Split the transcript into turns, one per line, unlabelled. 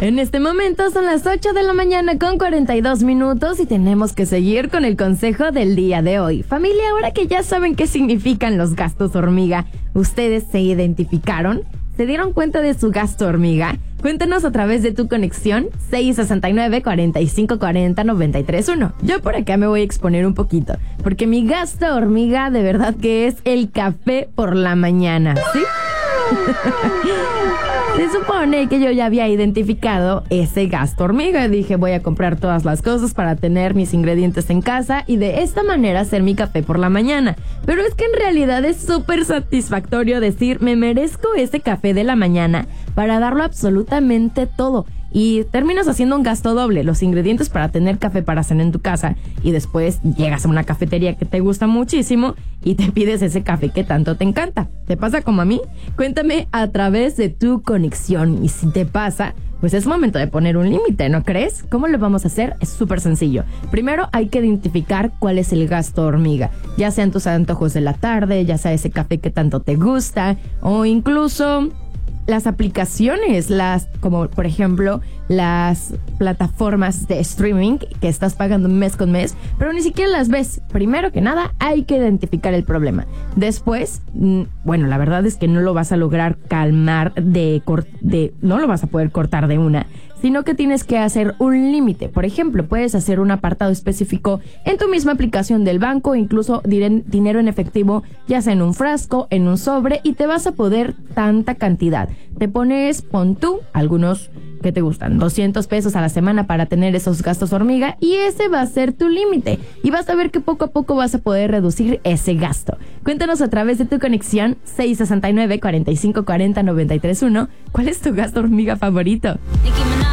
En este momento son las 8 de la mañana con 42 minutos y tenemos que seguir con el consejo del día de hoy. Familia, ahora que ya saben qué significan los gastos hormiga, ¿ustedes se identificaron? ¿Se dieron cuenta de su gasto hormiga? Cuéntanos a través de tu conexión 669-4540-931. Yo por acá me voy a exponer un poquito, porque mi gasto hormiga de verdad que es el café por la mañana, ¿sí? Se supone que yo ya había identificado ese gasto hormiga. Dije, voy a comprar todas las cosas para tener mis ingredientes en casa y de esta manera hacer mi café por la mañana. Pero es que en realidad es súper satisfactorio decir, me merezco ese café de la mañana para darlo absolutamente todo. Y terminas haciendo un gasto doble, los ingredientes para tener café para hacer en tu casa y después llegas a una cafetería que te gusta muchísimo y te pides ese café que tanto te encanta. ¿Te pasa como a mí? Cuéntame a través de tu conexión y si te pasa, pues es momento de poner un límite, ¿no crees? ¿Cómo lo vamos a hacer? Es súper sencillo. Primero hay que identificar cuál es el gasto hormiga, ya sean tus antojos de la tarde, ya sea ese café que tanto te gusta o incluso las aplicaciones, como por ejemplo las plataformas de streaming que estás pagando mes con mes, pero ni siquiera las ves. Primero que nada hay que identificar el problema. Después, bueno, la verdad es que no lo vas a lograr calmar no lo vas a poder cortar de una, sino que tienes que hacer un límite. Por ejemplo, puedes hacer un apartado específico en tu misma aplicación del banco, incluso dinero en efectivo, ya sea en un frasco, en un sobre, y te vas a poder tanta cantidad. Te pones, pon tú, algunos que te gustan, 200 pesos a la semana para tener esos gastos hormiga, y ese va a ser tu límite. Y vas a ver que poco a poco vas a poder reducir ese gasto. Cuéntanos a través de tu conexión 669-4540-931, ¿cuál es tu gasto hormiga favorito?